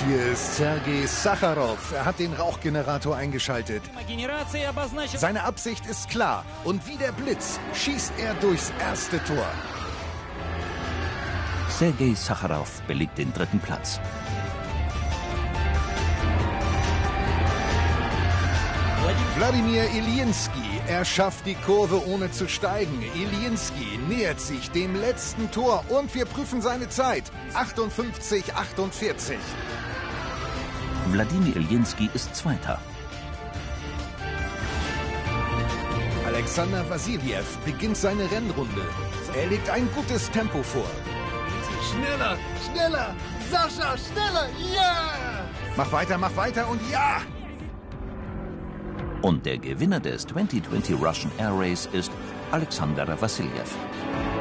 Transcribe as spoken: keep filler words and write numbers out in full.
hier ist Sergei Sacharow. Er hat den Rauchgenerator eingeschaltet. Seine Absicht ist klar. Und wie der Blitz schießt er durchs erste Tor. Sergei Sacharow belegt den dritten Platz. Wladimir Ilinski, er schafft die Kurve ohne zu steigen. Ilinski nähert sich dem letzten Tor und wir prüfen seine Zeit. achtundfünfzig achtundvierzig. Wladimir Ilinski ist Zweiter. Alexander Wassiljew beginnt seine Rennrunde. Er legt ein gutes Tempo vor. Schneller, schneller, Sascha, schneller, ja! Mach weiter, mach weiter und ja! Und der Gewinner des zwanzig zwanzig Russian Air Race ist Alexander Wassiljew.